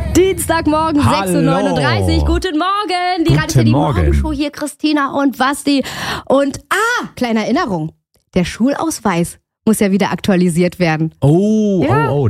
Dienstagmorgen, 6.39 Uhr. Guten Morgen. Die Radio City Morgenshow hier, Christina und Basti. Und, kleine Erinnerung. Der Schulausweis muss ja wieder aktualisiert werden. Oh.